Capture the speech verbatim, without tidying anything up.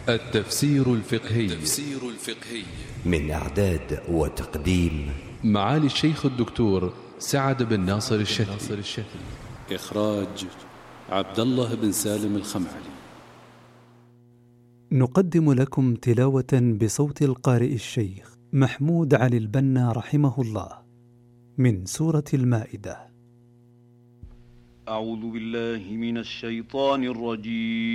التفسير الفقهي التفسير الفقهي من إعداد وتقديم معالي الشيخ الدكتور سعد بن ناصر الشتري. إخراج عبد الله بن سالم الخمعلي. نقدم لكم تلاوة بصوت القارئ الشيخ محمود علي البنا رحمه الله من سورة المائدة. أعوذ بالله من الشيطان الرجيم.